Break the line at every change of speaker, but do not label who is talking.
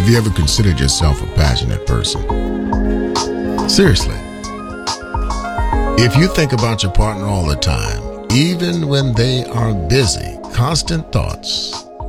Have you ever considered yourself a passionate person? Seriously. If you think about your partner all the time, even when they are busy, constant thoughts